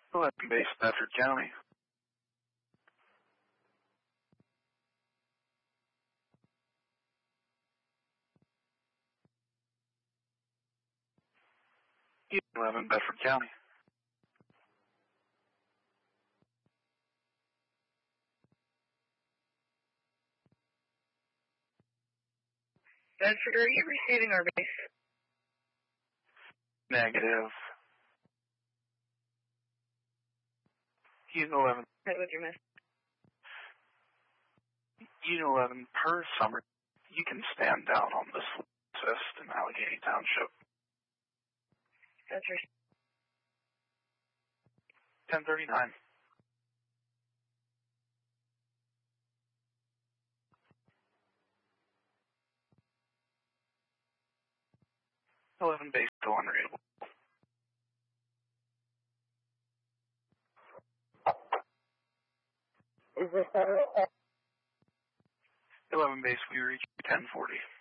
11 base, Bedford County. Unit 11, Bedford County. Bedford, are you receiving our base? Negative. Unit 11. What's your message? Unit 11, per summer, you can stand down on this list in Allegheny Township. That's your 1039. Base still unreadable. Is this 11 base, we reach 1040.